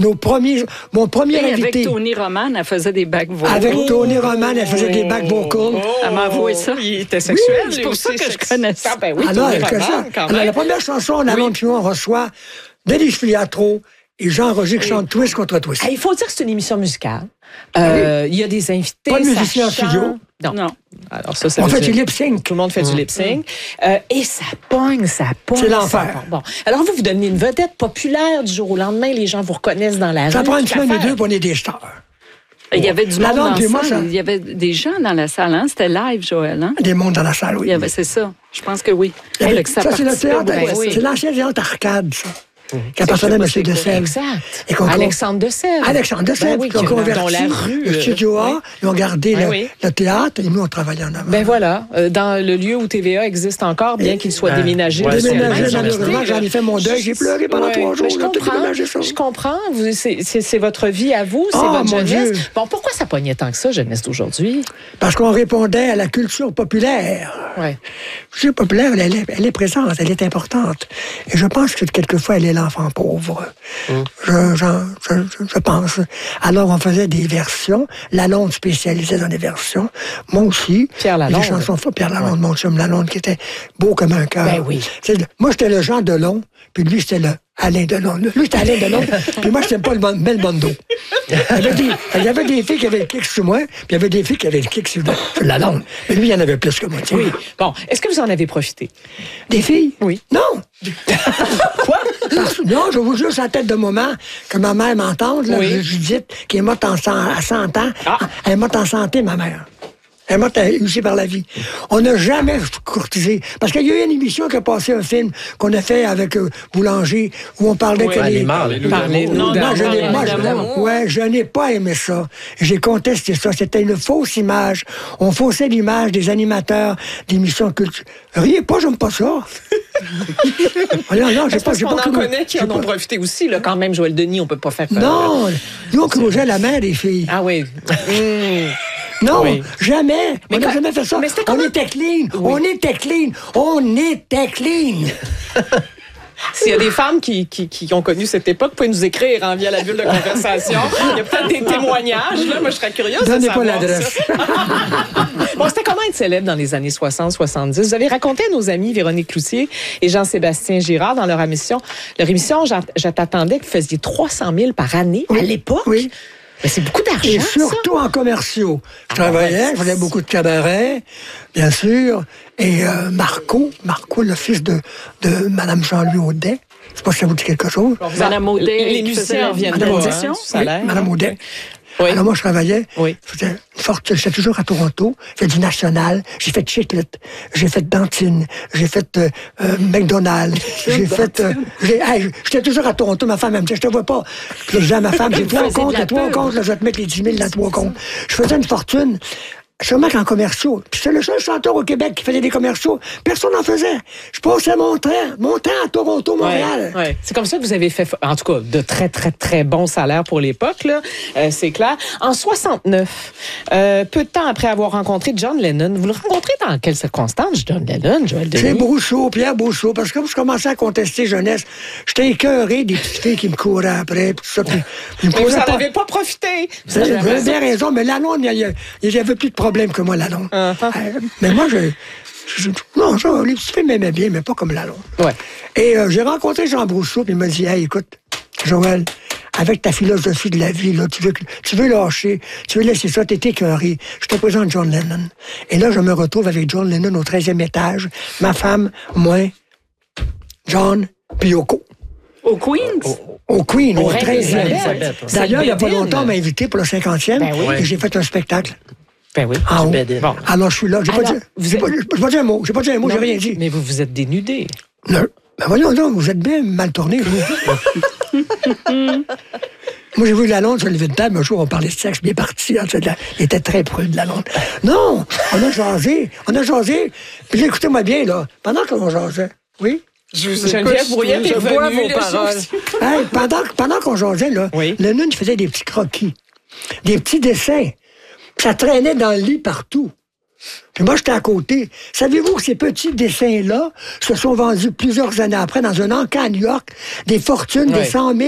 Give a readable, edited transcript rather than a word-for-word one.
mon premier invité. Avec Tony Roman, elle faisait des back vocals. Avec Tony Roman, elle faisait des back vocals. Elle m'a avoué ça. Il était sexuel. Oui, c'est pour ça que je connais ça. Ben oui, Alors, Tony Roman, quand même. la première chanson, La Londe Pion, on reçoit Denis Filiatro et Jean-Roger qui chante Twist contre Twist. Il faut dire que c'est une émission musicale. Il y a des invités. Pas de musicien en ça studio. Non. Alors ça On veut fait dire- du lip-sync. Tout le monde fait du lip-sync. Et ça pogne. C'est l'enfer. ça pogne. Bon. Alors vous devenez une vedette populaire du jour au lendemain. Les gens vous reconnaissent dans la rue. Ça prend une toute semaine et l'affaire. deux pour on est des stars. Il y avait du La monde dans Londe, puis la moi, salle. ça- Il y avait des gens dans la salle. Hein? C'était live, Joël. Hein? Des mondes dans la salle, oui. C'est ça. Je pense que oui. Il y avait- Que ça ça, c'est le participait théâtre. beaucoup à ça. C'est l'ancien théâtre arcade, ça. Qui appartenait à M. de Sèvres. Exact. Et qu'on- Alexandre de Sèvres. Alexandre de Sèvres, Ben oui, qui ont dans converti la rue. le studio A, oui. ils ont gardé Ben oui. le théâtre et nous, on travaillait en avant. Ben voilà, dans le lieu où TVA existe encore, bien qu'il soit déménagé. ouais, Déménagé, c'est- malheureusement, j'en ai fait mon deuil. J'ai pleuré pendant 3 jours. Je là, tout comprends. déménagé, ça. Je comprends. C'est votre vie à vous, c'est Oh, votre mon jeunesse. Dieu. Bon, pourquoi ça pognait tant que ça, jeunesse d'aujourd'hui? Parce qu'on répondait à la culture populaire. Ouais. La culture populaire, elle est présente, elle est importante. Et je pense que quelquefois, elle est l'enfant pauvre. Je pense. Alors, on faisait des versions. Lalonde spécialisait dans les versions. Moi aussi. Pierre Lalonde. Des chansons fortes. Pierre Lalonde, mon chum Lalonde, qui était beau comme un cœur. Ben oui. Moi, j'étais le Jean Delon, puis lui, c'était le Alain Delon. Lui, c'était Alain Delon, puis moi, j'étais pas le Belmondo. Il y avait des filles qui avaient le kick sur moi, puis il y avait des filles qui avaient le kick sur Lalonde. Mais lui, il y en avait plus que moi. tiens. Oui. Bon, est-ce que vous en avez profité? Des filles? Oui. Non! Quoi? Non, je vous jure, sur la tête de moment, que ma mère m'entende, là, Oui. Judith, qui est morte à 100 ans. Ah. Elle est morte en santé, ma mère. Elle est morte usée par la vie. On n'a jamais courtisé. Parce qu'il y a eu une émission qui a passé un film qu'on a fait avec Boulanger, où on parlait que les... Parlez-nous Non, je n'ai d'amour. je n'ai pas aimé ça. J'ai contesté ça. C'était une fausse image. On faussait l'image des animateurs d'émissions culturelles. Riez pas, j'aime pas ça. Non, j'ai pas... Parce j'ai qu'on pas en cru- connaît qui j'ai en ont pas- profité aussi, là, quand même, Joël Denis, on peut pas faire... Non, nous, on creuseait la main des filles. Ah oui. Non, Oui. jamais. Mais On n'a quand- jamais fait ça. mais c'était On comment- était clean. Oui. On était clean. On était clean. S'il y a des femmes qui ont connu cette époque, vous pouvez nous écrire via la bulle de conversation. Il y a peut-être des témoignages. Là. Moi, je serais curieuse Donnez de pas savoir l'adresse. ça. Bon, c'était comment être célèbre dans les années 60-70? Vous avez raconté à nos amis Véronique Cloutier et Jean-Sébastien Girard dans leur émission, je t'attendais que vous faisiez 300 000 par année à l'époque. Oui. Mais c'est beaucoup d'argent, Et ça. surtout en commerciaux. Je travaillais, je faisais beaucoup de cabarets, bien sûr. Et Marco, le fils de Mme Jean-Louis Audet, je sais pas si ça vous dit quelque chose. Madame Audet, Les qui faisait musiciens la viennent audition. du salaire. Mme Audet. Oui. Alors moi, je travaillais. Oui. J'étais forte. J'étais toujours à Toronto. J'ai fait du National. J'ai fait Chiclet. J'ai fait Dantine. J'ai fait McDonald's. J'ai fait... j'étais toujours à Toronto. Ma femme, elle me disait, je te vois pas. Puis je disais à ma femme, j'ai 3 comptes. Les 3 comptes, là, je vais te mettre les 10 000 dans 3 comptes. Je faisais une fortune. Sûrement qu'en commerciaux. Puis c'est le seul chanteur au Québec qui faisait des commerciaux. Personne n'en faisait. Je passais mon temps à Toronto, Montréal. Ouais. C'est comme ça que vous avez fait, en tout cas, de très, très, très bons salaires pour l'époque, là. C'est clair. En 69, peu de temps après avoir rencontré John Lennon, vous le rencontrez dans quelles circonstances, John Lennon, Joël Denis? C'est Brousseau, Pierre Brousseau, parce que quand je commençais à contester jeunesse, j'étais écœuré des petites filles qui me couraient après, tout ça. Puis ils me Mais vous posaient n'en pas- avez pas profité. Vous avez bien raison, mais Lalonde, il y avait plus de problème que moi, Lalonde. Mais moi, non, les petites filles m'aimaient bien, mais pas comme Lalonde. Ouais. Et j'ai rencontré Jean Brousseau, puis il m'a dit, hey, écoute, Joël, avec ta philosophie de la vie, là, tu veux lâcher, tu veux laisser ça, t'es écœuré. Je te présente John Lennon. Et là, je me retrouve avec John Lennon au 13e étage, ma femme, moi, John, puis Yoko. Au Queens? Au Queen, au Reine 13e. Elisabeth. D'ailleurs, il n'y a pas Bédine. longtemps, on m'a invité pour le 50e, Ben oui. et j'ai fait un spectacle. Ben oui. En haut. Bédine. Bon. Alors, je suis là. J'ai pas Alors, dit, vous j'ai êtes- pas, j'ai pas dit un mot. J'ai pas dit un mot, j'ai Non, rien dit. Mais vous vous êtes dénudé. Non. Ben voyons donc, vous êtes bien mal tourné, vous. Moi, j'ai vu Lalonde sur le lever de table. Un jour, on parlait de sexe, bien parti. Hein, il était très prude, Lalonde. Non, on a jasé. Puis là, écoutez-moi bien, là. Pendant qu'on jasait, oui? Geneviève Brouillette est je bois revenue, vos là, paroles. Hey, pendant qu'on jasait, là, Oui. Lennon, il faisait des petits croquis, des petits dessins. Puis ça traînait dans le lit partout. Puis moi, j'étais à côté. Savez-vous que ces petits dessins-là se sont vendus plusieurs années après dans un encas à New York, des fortunes de Oui. 100 000